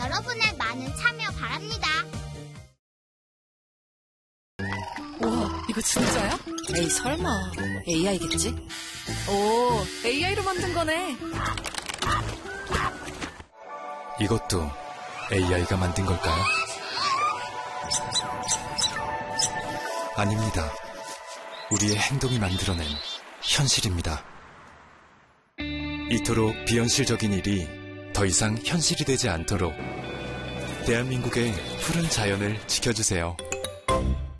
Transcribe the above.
여러분의 많은 참여 바랍니다. 우와, 이거 진짜야? 에이, 설마. AI겠지? 오, AI로 만든 거네. 이것도 AI가 만든 걸까요? 아닙니다. 우리의 행동이 만들어낸 현실입니다. 이토록 비현실적인 일이 더 이상 현실이 되지 않도록 대한민국의 푸른 자연을 지켜주세요.